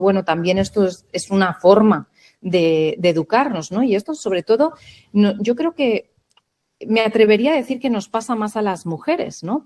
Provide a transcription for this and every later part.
bueno, también esto es una forma de educarnos, ¿no? Y esto, sobre todo, yo creo que me atrevería a decir que nos pasa más a las mujeres, ¿no?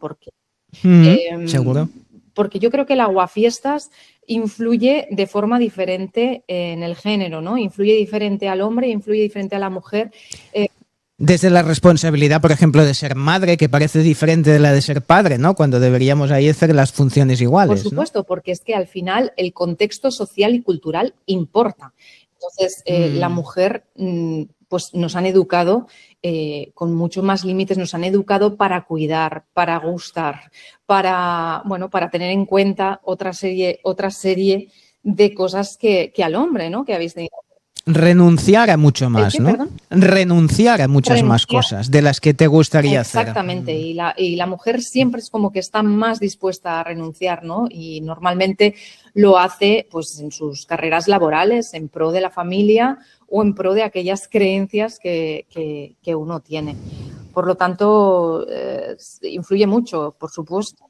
Seguro. Porque yo creo que el aguafiestas influye de forma diferente en el género, ¿no? Influye diferente al hombre, influye diferente a la mujer. Desde la responsabilidad, por ejemplo, de ser madre, que parece diferente de la de ser padre, ¿no? Cuando deberíamos ahí hacer las funciones iguales, por supuesto, ¿no? Porque es que al final el contexto social y cultural importa. Entonces, la mujer, pues nos han educado con muchos más límites, nos han educado para cuidar, para gustar, para tener en cuenta otra serie de cosas que al hombre, ¿no? Que habéis tenido. Renunciar a mucho más, ¿no? Perdón? Renunciar a muchas más cosas de las que te gustaría hacer. Exactamente, y la mujer siempre es como que está más dispuesta a renunciar, ¿no? Y normalmente lo hace pues en sus carreras laborales, en pro de la familia o en pro de aquellas creencias que uno tiene. Por lo tanto, influye mucho, por supuesto.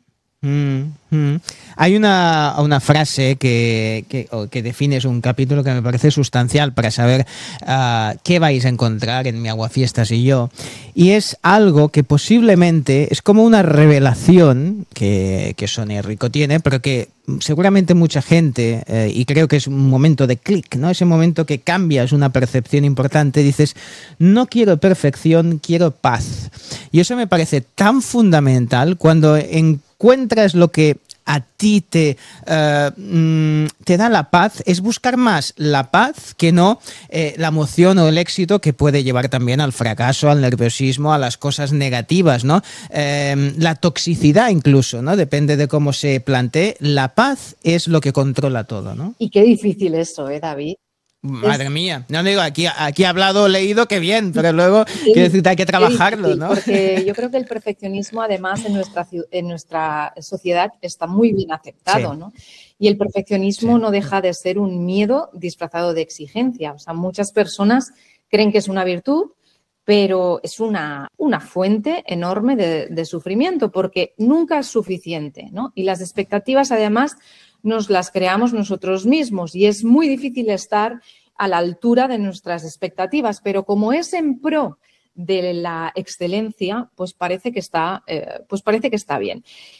Hay una frase que define un capítulo que me parece sustancial para saber qué vais a encontrar en Mi Aguafiestas y yo, y es algo que posiblemente es como una revelación que Sonia Rico tiene, pero que seguramente mucha gente, y creo que es un momento de clic, ¿no? Ese momento que cambias una percepción importante, dices, no quiero perfección, quiero paz. Y eso me parece tan fundamental cuando encuentras lo que a ti te da la paz, es buscar más la paz que no la emoción o el éxito que puede llevar también al fracaso, al nerviosismo, a las cosas negativas, ¿no? La toxicidad incluso, ¿no? Depende de cómo se plantee. La paz es lo que controla todo, ¿no? Y qué difícil eso, David. Madre mía, no digo, aquí ha hablado, leído, qué bien, pero luego quiero decirte, hay que trabajarlo, ¿no? Porque yo creo que el perfeccionismo, además, en nuestra sociedad está muy bien aceptado, sí, ¿no? Y el perfeccionismo no deja de ser un miedo disfrazado de exigencia. O sea, muchas personas creen que es una virtud, pero es una fuente enorme de sufrimiento, porque nunca es suficiente, ¿no? Y las expectativas, además, nos las creamos nosotros mismos y es muy difícil estar a la altura de nuestras expectativas, pero como es en pro de la excelencia, pues parece que está bien.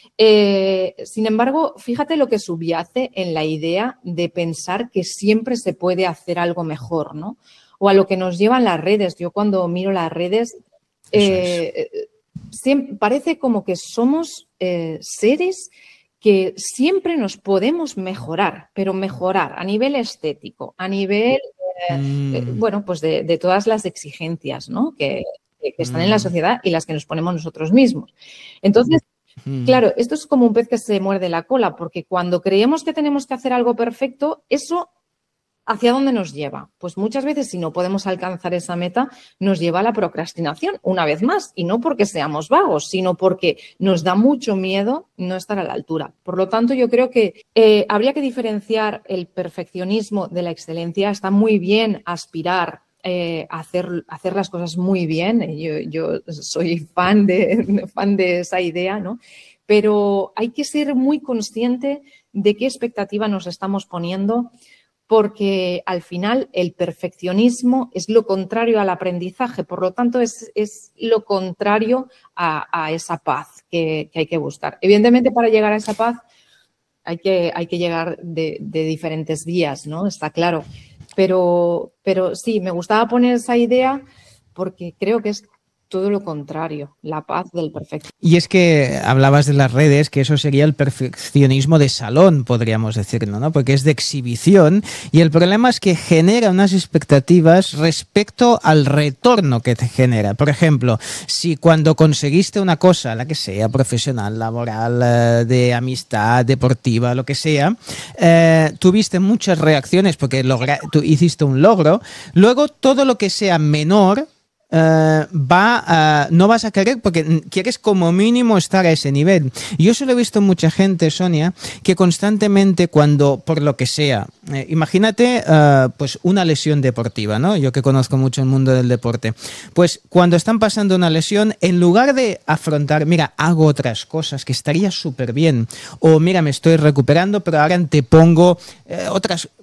Sin embargo, fíjate lo que subyace en la idea de pensar que siempre se puede hacer algo mejor, ¿no? O a lo que nos llevan las redes. Yo cuando miro las redes, parece como que somos seres que siempre nos podemos mejorar, pero mejorar a nivel estético, a nivel, pues de todas las exigencias, ¿no? que están en la sociedad y las que nos ponemos nosotros mismos. Entonces, claro, esto es como un pez que se muerde la cola, porque cuando creemos que tenemos que hacer algo perfecto, eso ¿hacia dónde nos lleva? Pues muchas veces, si no podemos alcanzar esa meta, nos lleva a la procrastinación, una vez más, y no porque seamos vagos, sino porque nos da mucho miedo no estar a la altura. Por lo tanto, yo creo que habría que diferenciar el perfeccionismo de la excelencia. Está muy bien aspirar a hacer las cosas muy bien. Yo soy fan de esa idea, ¿no? Pero hay que ser muy consciente de qué expectativa nos estamos poniendo, porque al final el perfeccionismo es lo contrario al aprendizaje, por lo tanto es lo contrario a esa paz que hay que buscar. Evidentemente, para llegar a esa paz hay que llegar de diferentes vías, ¿no? Está claro. Pero sí, me gustaba poner esa idea porque creo que es todo lo contrario, la paz del perfecto. Y es que hablabas de las redes, que eso sería el perfeccionismo de salón, podríamos decirlo, ¿no? Porque es de exhibición y el problema es que genera unas expectativas respecto al retorno que te genera. Por ejemplo, si cuando conseguiste una cosa, la que sea, profesional, laboral, de amistad, deportiva, lo que sea, tuviste muchas reacciones porque tú hiciste un logro, luego todo lo que sea menor no vas a querer porque quieres como mínimo estar a ese nivel. Yo solo he visto mucha gente, Sonia, que constantemente cuando, por lo que sea, imagínate pues una lesión deportiva, ¿no? Yo que conozco mucho el mundo del deporte, pues cuando están pasando una lesión, en lugar de afrontar, mira, hago otras cosas que estaría súper bien, o mira, me estoy recuperando, pero ahora te pongo otras